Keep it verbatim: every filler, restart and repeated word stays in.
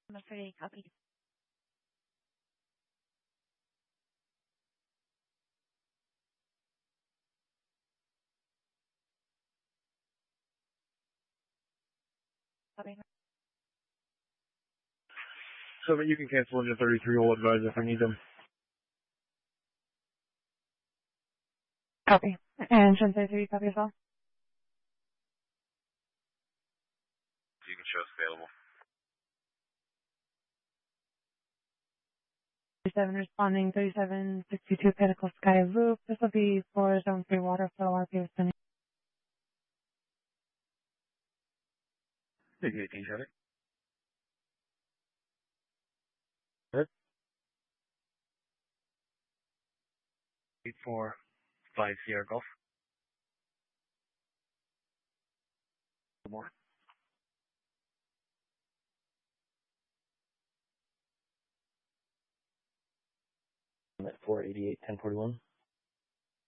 I'm afraid copy. Copy. So that you can cancel into thirty-three, we'll advise if we need them. Copy. And Trent thirty-three, copy as well. You can show us available. thirty-seven responding, thirty-seven sixty-two Pinnacle Sky Loop. This will be for zone three water flow, R P O spinning. Big eighteen, Charlie. Good. eight four five Sierra Golf. One more. I'm at four eighty-eight, ten forty-one.